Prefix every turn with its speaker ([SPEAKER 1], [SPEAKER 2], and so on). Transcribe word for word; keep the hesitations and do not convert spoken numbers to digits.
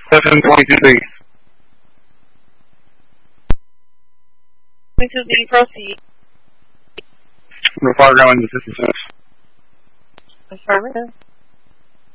[SPEAKER 1] seven twenty-two B.
[SPEAKER 2] twenty-two B, proceed.
[SPEAKER 1] Fargo and assistance.
[SPEAKER 2] Affirmative.